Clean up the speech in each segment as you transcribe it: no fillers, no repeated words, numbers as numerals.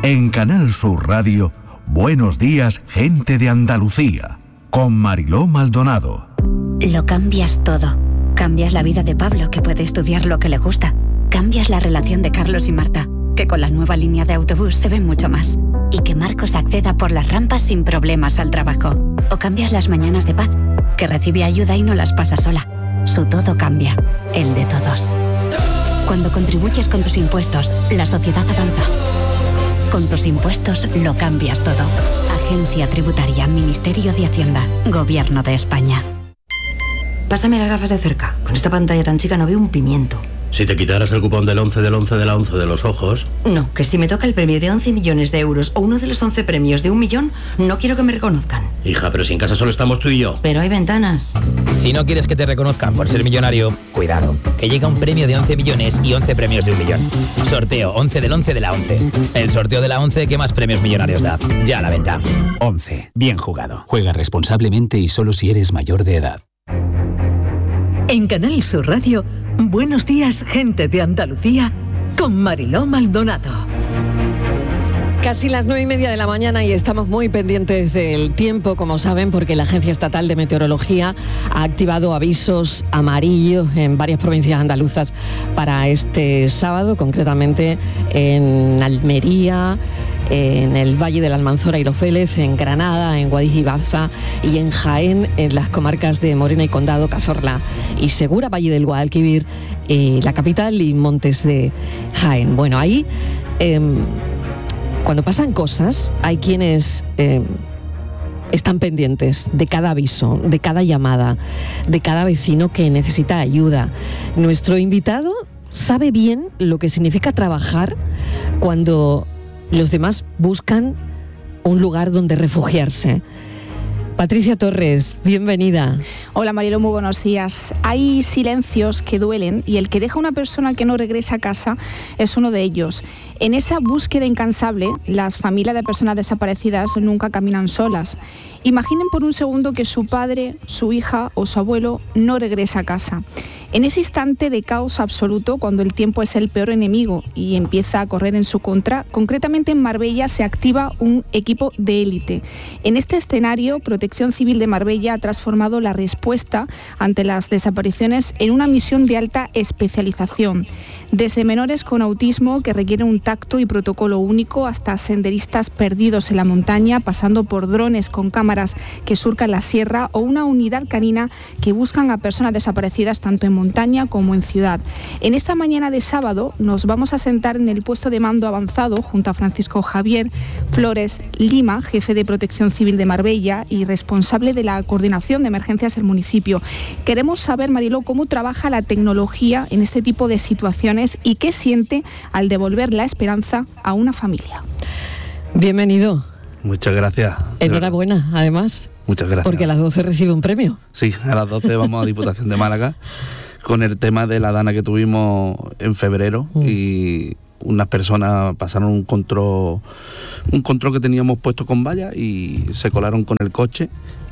En Canal Sur Radio, Buenos días, gente de Andalucía, con Mariló Maldonado. Lo cambias todo. Cambias la vida de Pablo, que puede estudiar lo que le gusta. Cambias la relación de Carlos y Marta, que con la nueva línea de autobús se ven mucho más. Y que Marcos acceda por las rampas sin problemas al trabajo. O cambias las mañanas de Paz, que recibe ayuda y no las pasa sola. Su todo cambia, el de todos. Cuando contribuyes con tus impuestos, la sociedad avanza. Con tus impuestos lo cambias todo. Agencia Tributaria, Ministerio de Hacienda, Gobierno de España. Pásame las gafas de cerca. Con esta pantalla tan chica no veo un pimiento. Si te quitaras el cupón del 11 del 11 de la 11 de los ojos... No, que si me toca el premio de 11 millones de euros o uno de los 11 premios de 1 millón, no quiero que me reconozcan. Hija, pero si en casa solo estamos tú y yo. Pero hay ventanas. Si no quieres que te reconozcan por ser millonario, cuidado, que llega un premio de 11 millones y 11 premios de 1 millón. Sorteo 11 del 11 de la 11. El sorteo de la 11 que más premios millonarios da. Ya a la venta. 11. Bien jugado. Juega responsablemente y solo si eres mayor de edad. En Canal Sur Radio, Buenos días, gente de Andalucía, con Mariló Maldonado. Casi las 9:30 de la mañana y estamos muy pendientes del tiempo, como saben, porque la Agencia Estatal de Meteorología ha activado avisos amarillos en varias provincias andaluzas para este sábado, concretamente en Almería, en el Valle de la Almanzora y Los Vélez, en Granada, en Guadix y Baza y en Jaén, en las comarcas de Morena y Condado, Cazorla y Segura, Valle del Guadalquivir, la capital y Montes de Jaén. Bueno, ahí... cuando pasan cosas, hay quienes están pendientes de cada aviso, de cada llamada, de cada vecino que necesita ayuda. Nuestro invitado sabe bien lo que significa trabajar cuando los demás buscan un lugar donde refugiarse. Patricia Torres, bienvenida. Hola Mariló, muy buenos días. Hay silencios que duelen y el que deja a una persona que no regresa a casa es uno de ellos. En esa búsqueda incansable, las familias de personas desaparecidas nunca caminan solas. Imaginen por un segundo que su padre, su hija o su abuelo no regresa a casa. En ese instante de caos absoluto, cuando el tiempo es el peor enemigo y empieza a correr en su contra, concretamente en Marbella se activa un equipo de élite. En este escenario, Protección Civil de Marbella ha transformado la respuesta ante las desapariciones en una misión de alta especialización. Desde menores con autismo que requieren un tacto y protocolo único hasta senderistas perdidos en la montaña, pasando por drones con cámaras que surcan la sierra o una unidad canina que buscan a personas desaparecidas tanto en montaña como en ciudad. En esta mañana de sábado nos vamos a sentar en el puesto de mando avanzado junto a Francisco Javier Flores Lima, jefe de Protección Civil de Marbella y responsable de la coordinación de emergencias del municipio. Queremos saber, Mariló, cómo trabaja la tecnología en este tipo de situaciones y qué siente al devolver la esperanza a una familia. Bienvenido. Muchas gracias. Enhorabuena, además. Muchas gracias. Porque a las 12 recibe un premio. Sí, a las 12 vamos a Diputación de Málaga con el tema de la dana que tuvimos en febrero y unas personas pasaron un control que teníamos puesto con vallas y se colaron con el coche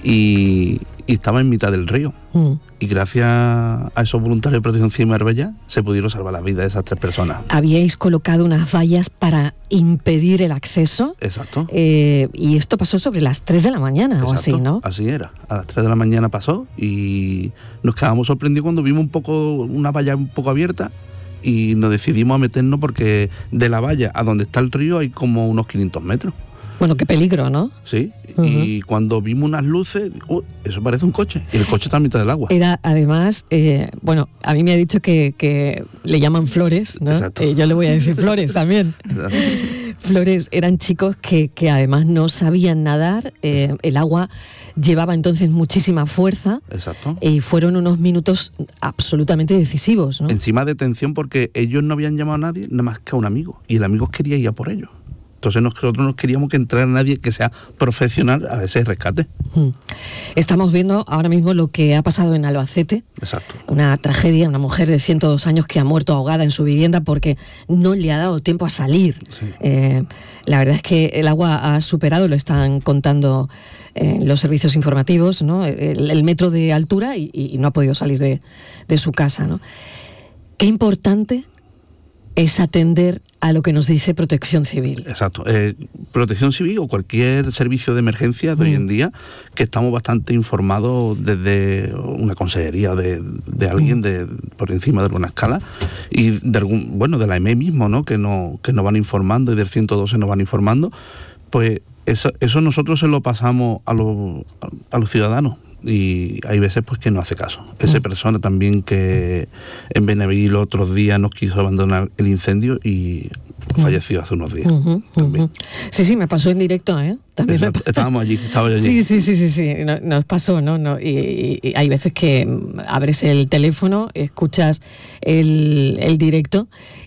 y estaba en mitad del río. Y gracias a esos voluntarios de Protección Civil de Marbella se pudieron salvar las vidas de esas 3 personas. Habíais colocado unas vallas para impedir el acceso. Exacto. Y esto pasó sobre las 3 de la mañana. Exacto, o así, ¿no? Así era. A las 3 de la mañana pasó y nos quedamos sorprendidos cuando vimos una valla un poco abierta y nos decidimos a meternos porque de la valla a donde está el río hay como unos 500 metros. Bueno, qué peligro, ¿no? Sí, y cuando vimos unas luces, eso parece un coche, y el coche está a mitad del agua. Era, además, bueno, a mí me ha dicho que le llaman Flores, ¿no? Yo le voy a decir Flores también. Exacto. Flores, eran chicos que además no sabían nadar, el agua llevaba entonces muchísima fuerza. Exacto. Y fueron unos minutos absolutamente decisivos, ¿no? Encima de tensión porque ellos no habían llamado a nadie, nada más que a un amigo, y el amigo quería ir a por ellos. Entonces nosotros no queríamos que entrara nadie que sea profesional a ese rescate. Estamos viendo ahora mismo lo que ha pasado en Albacete. Exacto. Una tragedia, una mujer de 102 años que ha muerto ahogada en su vivienda porque no le ha dado tiempo a salir. Sí. La verdad es que el agua ha superado, lo están contando los servicios informativos, ¿no? El metro de altura y no ha podido salir de su casa, ¿no? Qué importante es atender a lo que nos dice Protección Civil. Exacto. Protección Civil o cualquier servicio de emergencia de hoy en día, que estamos bastante informados desde una consejería de alguien por encima de alguna escala, y de la EME mismo, ¿no? Que nos van informando, y del 112 nos van informando. Pues eso nosotros se lo pasamos a los ciudadanos. Y hay veces pues que no hace caso. Esa persona también que en Benaví los otros días nos quiso abandonar el incendio y falleció hace unos días. También. Sí, me pasó en directo, También estaba yo allí. Sí, nos pasó, ¿no? Y hay veces que abres el teléfono, escuchas el directo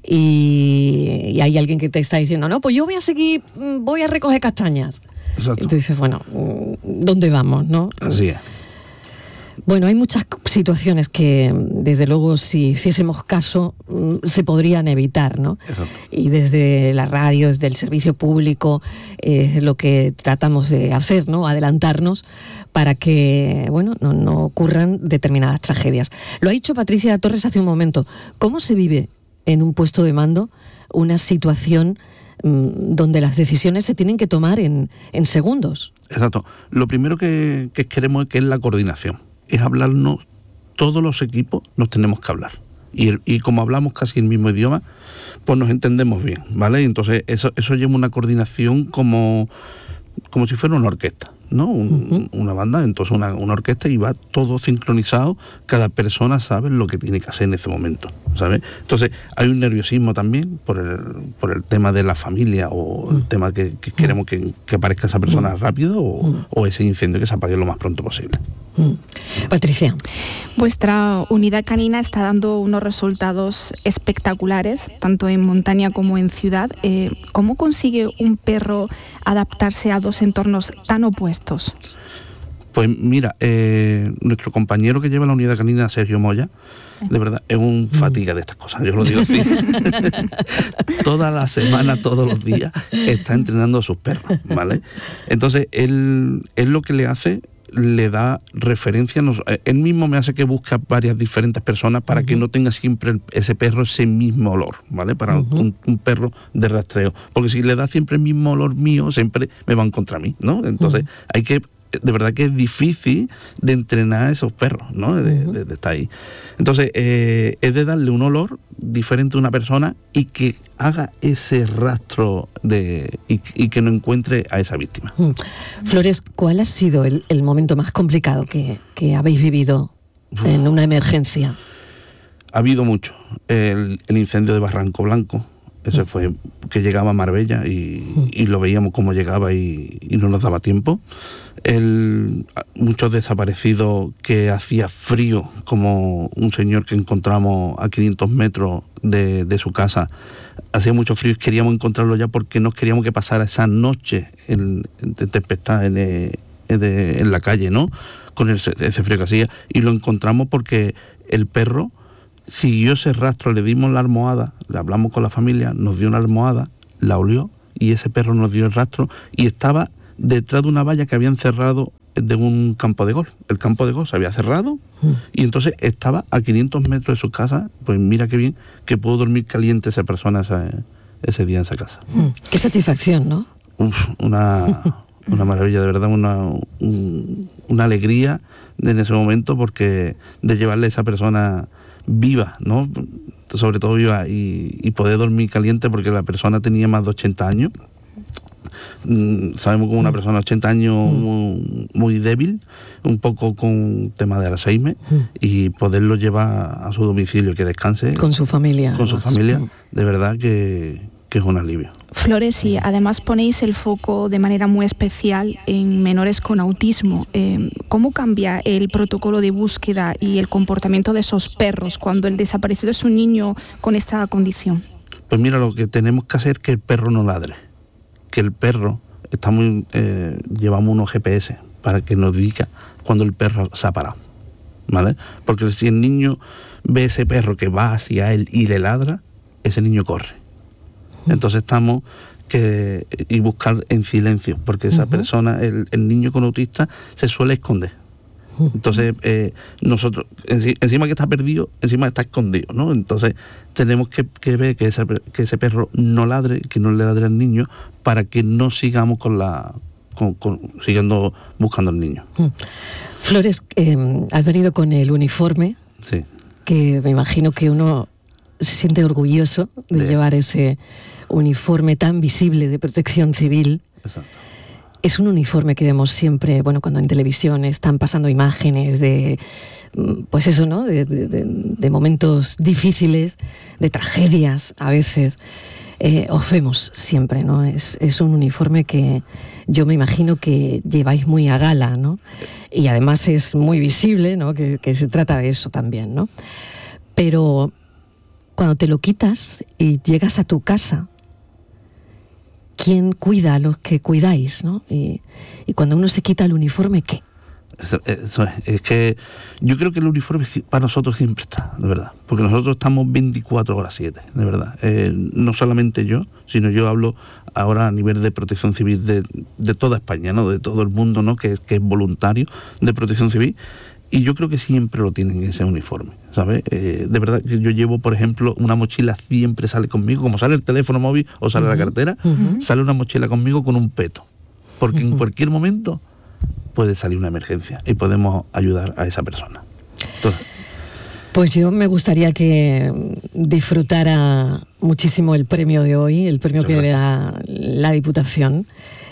y hay alguien que te está diciendo, no, pues yo voy a recoger castañas. Exacto. Entonces, bueno, ¿dónde vamos, no? Así es. Bueno, hay muchas situaciones que, desde luego, si hiciésemos caso, se podrían evitar, ¿no? Exacto. Y desde la radio, desde el servicio público, lo que tratamos de hacer, ¿no? Adelantarnos para que, bueno, no ocurran determinadas tragedias. Lo ha dicho Patricia Torres hace un momento. ¿Cómo se vive en un puesto de mando una situación donde las decisiones se tienen que tomar en segundos? Exacto. Lo primero que queremos es la coordinación. Es hablarnos, todos los equipos nos tenemos que hablar. Y como hablamos casi el mismo idioma, pues nos entendemos bien, ¿vale? Y entonces eso lleva una coordinación como si fuera una orquesta, ¿no? Una banda, entonces una orquesta, y va todo sincronizado, cada persona sabe lo que tiene que hacer en ese momento, ¿sabes? Entonces hay un nerviosismo también por el tema de la familia, o el tema que queremos que aparezca esa persona rápido, o ese incendio que se apague lo más pronto posible. Patricia. Vuestra unidad canina está dando unos resultados espectaculares, tanto en montaña como en ciudad. ¿Cómo consigue un perro adaptarse a dos entornos tan opuestos? Pues mira, nuestro compañero que lleva la unidad canina, Sergio Moya, de verdad, es un fatiga de estas cosas, yo lo digo así. Toda la semana, todos los días, está entrenando a sus perros, ¿vale? Entonces, él lo que le hace, le da referencia, él mismo me hace que busque a varias diferentes personas para que no tenga siempre ese perro ese mismo olor, ¿vale? Para un perro de rastreo, porque si le da siempre el mismo olor mío, siempre me van contra mí, ¿no? Entonces de verdad que es difícil de entrenar a esos perros, ¿no? De estar ahí. Entonces, es de darle un olor diferente a una persona y que haga ese rastro y que no encuentre a esa víctima. Flores, ¿cuál ha sido el momento más complicado que habéis vivido en una emergencia? Ha habido mucho. El incendio de Barranco Blanco, ese fue que llegaba a Marbella y lo veíamos cómo llegaba y no nos daba tiempo. Muchos desaparecidos, que hacía frío, como un señor que encontramos a 500 metros de su casa. Hacía mucho frío y queríamos encontrarlo ya, porque no queríamos que pasara esa noche de tempestad en la calle, ¿no? Con ese frío que hacía. Y lo encontramos porque el perro siguió ese rastro, le dimos la almohada, le hablamos con la familia, nos dio una almohada, la olió, y ese perro nos dio el rastro, y estaba detrás de una valla que habían cerrado de un campo de golf. El campo de golf se había cerrado y entonces estaba a 500 metros de su casa. Pues mira qué bien que pudo dormir caliente esa persona ese día en esa casa. Qué satisfacción, ¿no? Una maravilla, de verdad, una alegría en ese momento, porque de llevarle a esa persona viva, ¿no? Sobre todo viva, y poder dormir caliente, porque la persona tenía más de 80 años. Sabemos que una persona de 80 años muy débil, un poco con tema de Alzheimer, y poderlo llevar a su domicilio, que descanse con su familia, de verdad que es un alivio. Flores, y además ponéis el foco de manera muy especial en menores con autismo. ¿Cómo cambia el protocolo de búsqueda y el comportamiento de esos perros cuando el desaparecido es un niño con esta condición? Pues mira, lo que tenemos que hacer es que el perro no ladre, que el perro, llevamos unos GPS para que nos diga cuando el perro se ha parado, ¿vale? Porque si el niño ve ese perro que va hacia él y le ladra, ese niño corre. Entonces buscar en silencio, porque esa persona, el niño con autista, se suele esconder. Entonces, nosotros, encima que está perdido, encima está escondido, ¿no? Entonces, tenemos que ver que ese perro no ladre, que no le ladre al niño, para que no sigamos siguiendo buscando al niño. Flores, has venido con el uniforme, sí, que me imagino que uno se siente orgulloso de llevar ese uniforme tan visible de Protección Civil. Exacto. Es un uniforme que vemos siempre, bueno, cuando en televisión están pasando imágenes de, pues eso, ¿no? De momentos difíciles, de tragedias a veces. Os vemos siempre, ¿no? Es un uniforme que yo me imagino que lleváis muy a gala, ¿no? Y además es muy visible, ¿no? Que se trata de eso también, ¿no? Pero cuando te lo quitas y llegas a tu casa, ¿quién cuida a los que cuidáis, ¿no? Y cuando uno se quita el uniforme, ¿qué? Es que yo creo que el uniforme para nosotros siempre está, de verdad, porque nosotros estamos 24/7, de verdad. No solamente yo, sino yo hablo ahora a nivel de Protección Civil de toda España, ¿no? De todo el mundo, ¿no? Que es voluntario de Protección Civil, y yo creo que siempre lo tienen ese uniforme, ¿sabes? De verdad que yo llevo, por ejemplo, una mochila, siempre sale conmigo, como sale el teléfono móvil o sale la cartera, sale una mochila conmigo con un peto, porque en cualquier momento puede salir una emergencia y podemos ayudar a esa persona. Entonces, pues yo me gustaría que disfrutara muchísimo el premio de hoy, el premio que le da la Diputación,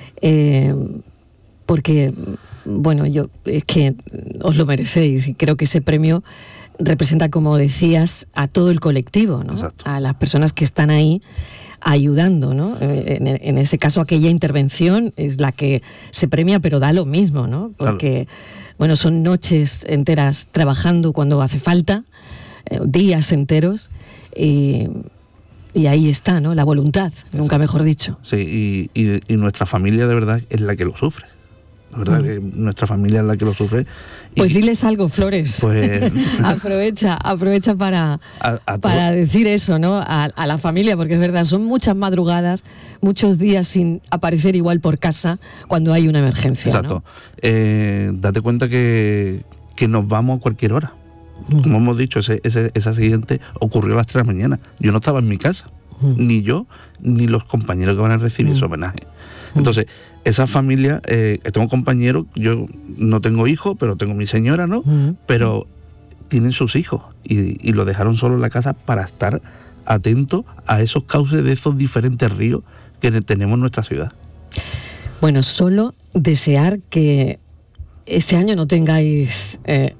porque, bueno, es que os lo merecéis y creo que ese premio representa, como decías, a todo el colectivo, ¿no? Exacto. A las personas que están ahí ayudando, ¿no? En ese caso, aquella intervención es la que se premia, pero da lo mismo, ¿no? Porque, bueno, son noches enteras trabajando cuando hace falta, días enteros, y ahí está, ¿no? La voluntad, exacto, nunca mejor dicho. Sí, y nuestra familia de verdad es la que lo sufre. La verdad que nuestra familia es la que lo sufre. Pues diles algo, Flores. Pues aprovecha para decir eso, ¿no? A la familia, porque es verdad, son muchas madrugadas, muchos días sin aparecer igual por casa cuando hay una emergencia. Exacto. ¿No? Date cuenta que nos vamos a cualquier hora. Como hemos dicho, ese accidente ocurrió a las 3 de la mañana. Yo no estaba en mi casa, ni yo, ni los compañeros que van a recibir ese homenaje. Entonces, esa familia, tengo compañeros, yo no tengo hijos, pero tengo mi señora, ¿no? Pero tienen sus hijos y lo dejaron solo en la casa para estar atentos a esos cauces de esos diferentes ríos que tenemos en nuestra ciudad. Bueno, solo desear que este año no tengáis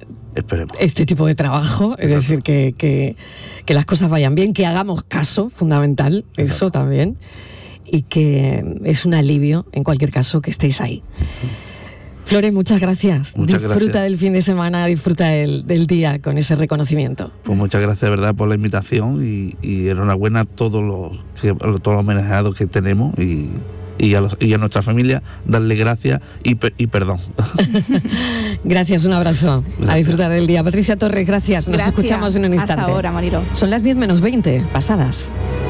este tipo de trabajo, es decir, que las cosas vayan bien, que hagamos caso, fundamental, eso también, y que es un alivio, en cualquier caso, que estéis ahí. Flores, muchas gracias. Disfruta del fin de semana, disfruta del día con ese reconocimiento. Pues muchas gracias de verdad por la invitación y enhorabuena a todos los homenajeados que tenemos y a nuestra familia, darle gracias y perdón. Gracias, un abrazo. Gracias. A disfrutar del día. Patricia Torres, gracias. Nos escuchamos en un instante. Hasta ahora, Mariló. Son las 10 menos 20, pasadas.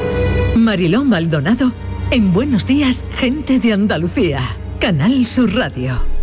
Mariló Maldonado, en Buenos Días, Gente de Andalucía. Canal Sur Radio.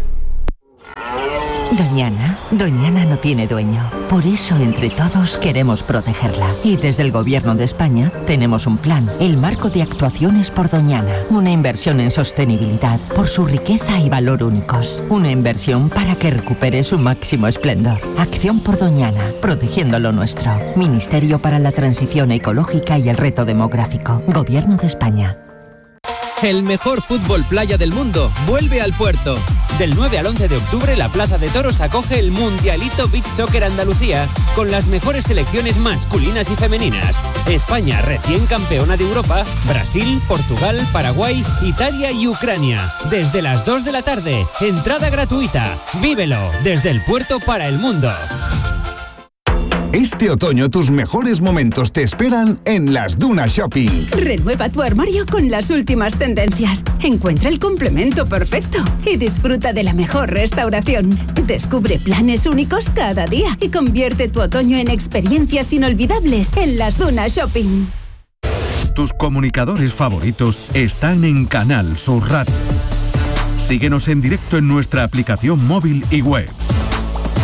Doñana no tiene dueño. Por eso, entre todos, queremos protegerla. Y desde el Gobierno de España tenemos un plan, el Marco de Actuaciones por Doñana. Una inversión en sostenibilidad por su riqueza y valor únicos. Una inversión para que recupere su máximo esplendor. Acción por Doñana, protegiendo lo nuestro. Ministerio para la Transición Ecológica y el Reto Demográfico. Gobierno de España. El mejor fútbol playa del mundo vuelve al puerto. Del 9 al 11 de octubre, la Plaza de Toros acoge el Mundialito Beach Soccer Andalucía con las mejores selecciones masculinas y femeninas. España, recién campeona de Europa, Brasil, Portugal, Paraguay, Italia y Ucrania. Desde las 2 de la tarde, entrada gratuita. Vívelo desde el puerto para el mundo. Este otoño tus mejores momentos te esperan en Las Dunas Shopping. Renueva tu armario con las últimas tendencias. Encuentra el complemento perfecto y disfruta de la mejor restauración. Descubre planes únicos cada día y convierte tu otoño en experiencias inolvidables en Las Dunas Shopping. Tus comunicadores favoritos están en Canal Sur Radio. Síguenos en directo en nuestra aplicación móvil y web.